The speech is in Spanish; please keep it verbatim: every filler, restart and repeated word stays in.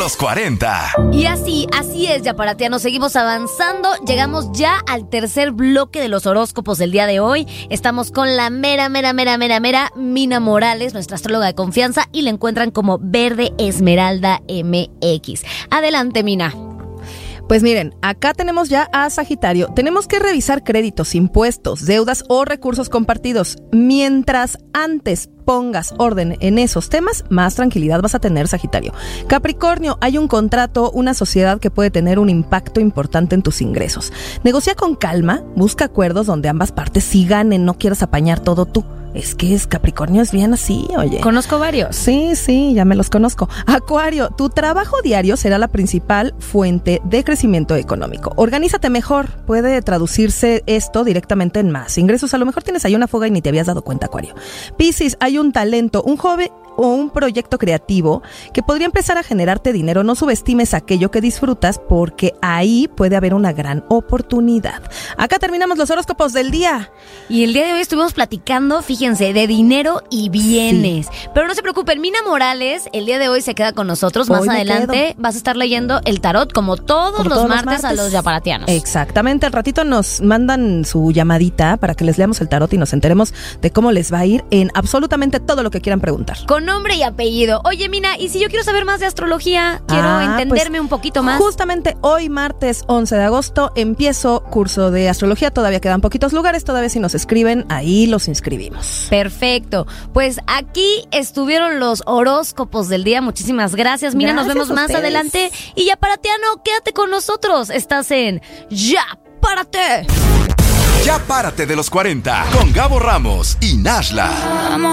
los cuarenta. Y así, así es, Yaparatianos, seguimos avanzando. Llegamos ya al tercer bloque de los horóscopos del día de hoy. Estamos con la mera, mera, mera, mera, mera Mina Morales, nuestra astróloga de confianza, y la encuentran como Verde Esmeralda M X. Adelante, Mina. Pues miren, acá tenemos ya a Sagitario. Tenemos que revisar créditos, impuestos, deudas o recursos compartidos. Mientras antes pongas orden en esos temas, más tranquilidad vas a tener, Sagitario. Capricornio, hay un contrato, una sociedad que puede tener un impacto importante en tus ingresos. Negocia con calma, busca acuerdos donde ambas partes sí ganen, no quieras apañar todo tú. Es que es Capricornio es bien así, oye. Conozco varios. Sí, sí, ya me los conozco. Acuario, tu trabajo diario será la principal fuente de crecimiento económico. Organízate mejor. Puede traducirse esto directamente en más ingresos. A lo mejor tienes ahí una fuga y ni te habías dado cuenta, Acuario. Piscis, hay un talento, un joven o un proyecto creativo que podría empezar a generarte dinero. No subestimes aquello que disfrutas porque ahí puede haber una gran oportunidad. Acá terminamos los horóscopos del día. Y el día de hoy estuvimos platicando, fíjense, de dinero y bienes. Sí. Pero no se preocupen, Mina Morales el día de hoy se queda con nosotros. Hoy más adelante quedo. Vas a estar leyendo el tarot como todos, como los, todos martes los martes a los yaparatianos. Exactamente, al ratito nos mandan su llamadita para que les leamos el tarot y nos enteremos de cómo les va a ir en absolutamente todo lo que quieran preguntar. Con nombre y apellido. Oye, Mina, y si yo quiero saber más de astrología, quiero ah, entenderme pues, un poquito más. Justamente hoy, martes once de agosto, empiezo curso de astrología. Todavía quedan poquitos lugares. Todavía si nos escriben, ahí los inscribimos. Perfecto. Pues aquí estuvieron los horóscopos del día. Muchísimas gracias, Mina. Gracias, nos vemos más adelante. Y Yaparatiano, quédate con nosotros. Estás en Ya Párate. Ya Párate de los cuarenta con Gabo Ramos y Nashla.